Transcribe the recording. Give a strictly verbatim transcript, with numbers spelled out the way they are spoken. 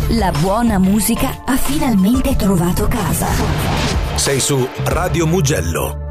La buona musica ha finalmente trovato casa. Sei su Radio Mugello.